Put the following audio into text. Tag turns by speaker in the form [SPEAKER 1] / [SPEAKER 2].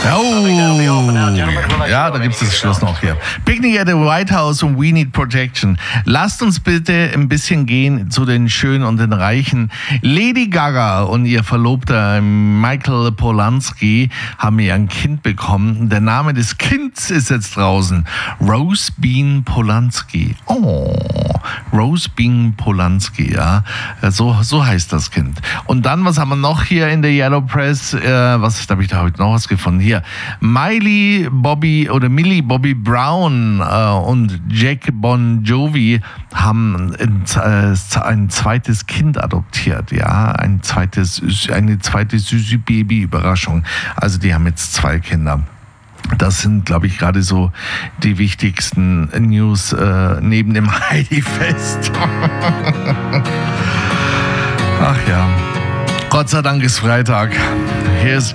[SPEAKER 1] Oh, ja, da gibt es das Schluss noch hier. Picnic at the White House und We Need Protection. Lasst uns bitte ein bisschen gehen zu den Schönen und den Reichen. Lady Gaga und ihr Verlobter Michael Polanski haben ihr ein Kind bekommen. Der Name des Kindes ist jetzt draußen. Rose Bean Polanski. Oh, Rose Bean Polanski, ja. So heißt das Kind. Und dann, was haben wir noch hier in der Yellow Press? Da habe ich da heute noch was gefunden. Hier, Millie Bobby Brown und Jack Bon Jovi haben ein zweites Kind adoptiert, ja, eine zweite süße Baby-Überraschung. Also die haben jetzt 2 Kinder. Das sind, glaube ich, gerade so die wichtigsten News neben dem Heidi-Fest. Ach ja, Gott sei Dank ist Freitag. Hier ist